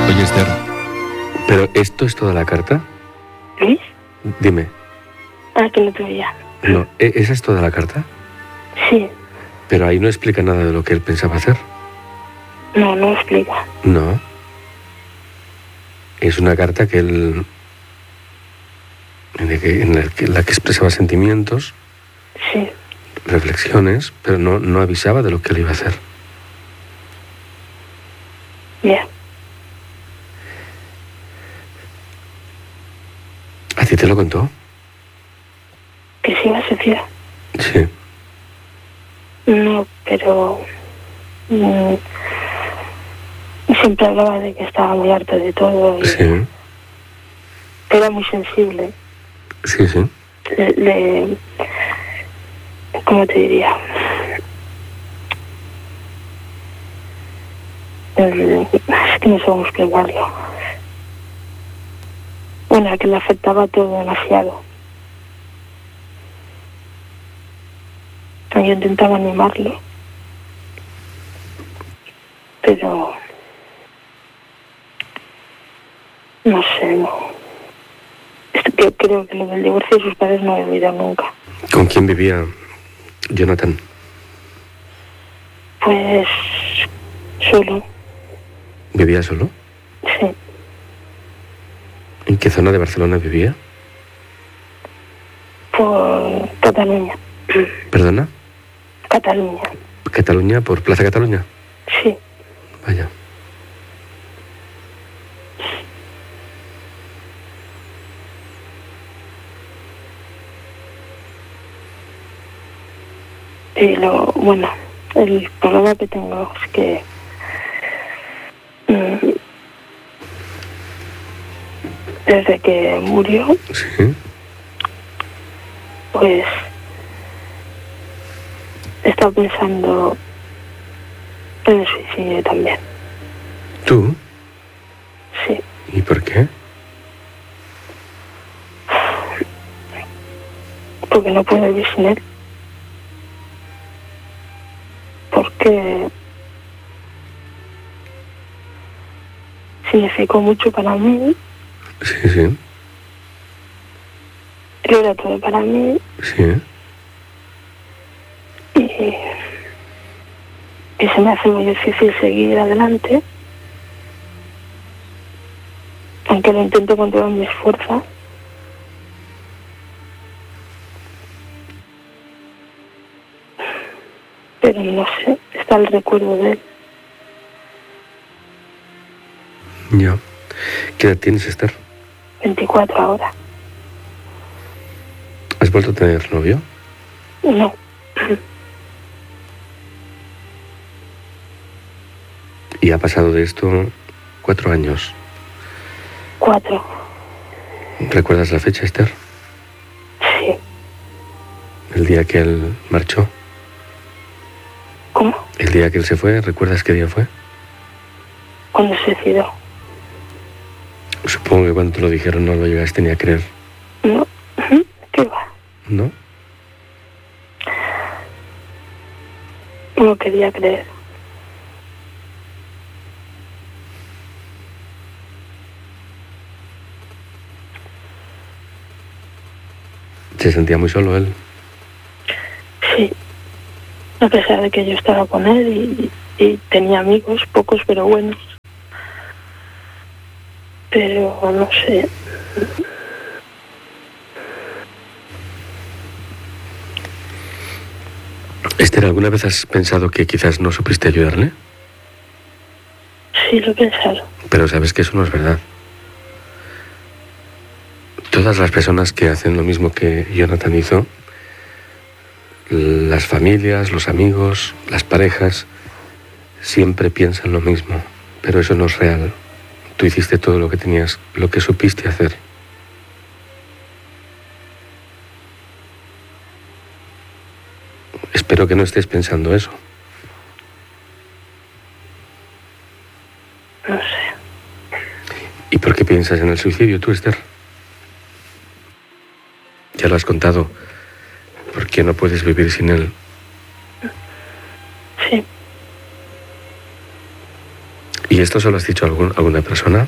Oye, Esther. ¿Pero esto es toda la carta? ¿Luis? Dime. Ah, que no te veía. No, ¿esa es toda la carta? Sí. Pero ahí no explica nada de lo que él pensaba hacer. No, no explica. No. Es una carta que él... en la que expresaba sentimientos, Sí. reflexiones, pero no avisaba de lo que él iba a hacer. Bien. ¿A ti te lo contó? Que se iba a suicidar. Sí. No, pero... siempre hablaba de que estaba muy harto de todo y Sí. era muy sensible. Sí, sí. ¿Cómo te diría? Es que no sé cómo explicarlo. Bueno, que le afectaba todo demasiado. Yo intentaba animarlo, pero no sé, no. Creo que lo del divorcio de sus padres no he olvidado nunca. ¿Con quién vivía Jonathan? Pues solo, ¿Vivía solo? sí. ¿En qué zona de Barcelona vivía? Por Cataluña. ¿Perdona? Cataluña, ¿Cataluña? ¿Por Plaza Cataluña? sí. Vaya. Y bueno, el problema que tengo es que desde que murió, Sí. pues he estado pensando en el suicidio también. ¿Tú? Sí, ¿Y por qué? porque no puedo vivir sin él. Porque significó mucho para mí, Sí, sí. él era todo para mí Sí. y se me hace muy difícil seguir adelante, aunque lo intento con todas mis fuerzas. Pero no sé, está el recuerdo de él. Ya. ¿Qué edad tienes, Esther? 24 ahora. ¿Has vuelto a tener novio? No, Y ha pasado de esto 4 años. 4. ¿Recuerdas la fecha, Esther? Sí. El día que él marchó. ¿Cómo? El día que él se fue, ¿recuerdas qué día fue? Cuando se suicidó. Supongo que cuando te lo dijeron no lo llegaste ni a creer. No, ¿qué va? ¿No? No quería creer. Se sentía muy solo él. Sí. A pesar de que yo estaba con él y tenía amigos, pocos pero buenos. Pero no sé. Esther, ¿alguna vez has pensado que quizás no supiste ayudarle? Sí, lo he pensado. Pero sabes que eso no es verdad. Todas las personas que hacen lo mismo que Jonathan hizo, las familias, los amigos, las parejas, siempre piensan lo mismo. Pero eso no es real. Tú hiciste todo lo que tenías, lo que supiste hacer. Espero que no estés pensando eso. No sé. ¿Y por qué piensas en el suicidio tú, Esther? Ya lo has contado. ¿Por qué no puedes vivir sin él? Sí. ¿Y esto se lo has dicho a alguna persona?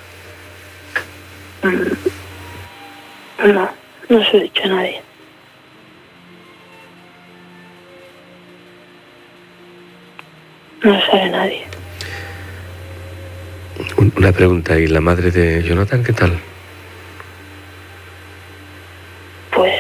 No, no se lo he dicho a nadie. No lo sabe nadie. Una pregunta, ¿y la madre de Jonathan qué tal? Pues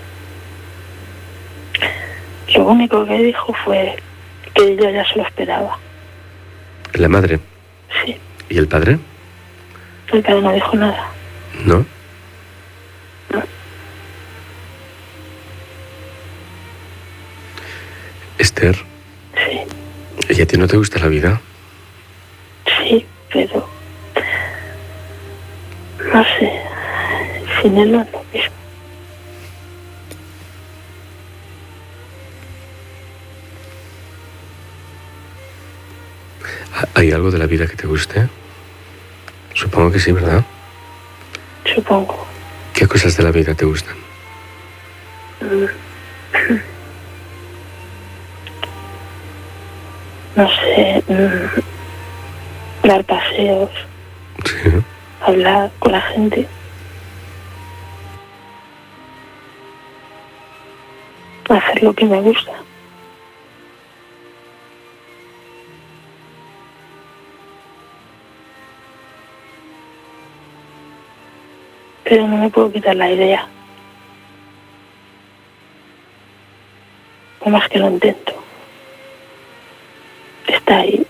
lo único que dijo fue que ella ya se lo esperaba. ¿La madre? Sí. ¿Y el padre? El padre no dijo nada. ¿No? No. Esther, Sí, ¿y a ti no te gusta la vida? sí, pero no sé, sin él no es lo mismo. ¿Hay algo de la vida que te guste? Supongo que sí, ¿verdad? Supongo. ¿Qué cosas de la vida te gustan? No sé, dar paseos, Sí. hablar con la gente. Hacer lo que me gusta. Pero no me puedo quitar la idea. Por más que lo intento. Está ahí.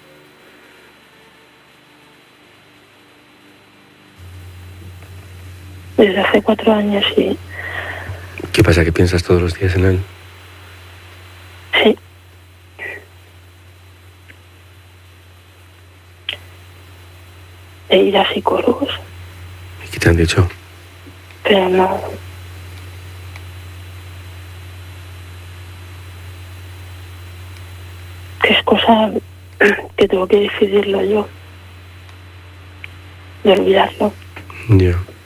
Desde hace 4 años y ¿Qué pasa, que piensas todos los días en él? sí. De ir a psicólogos, ¿Y qué te han dicho? pero no. Que es cosa que tengo que decidirlo yo. De olvidarlo. Ya.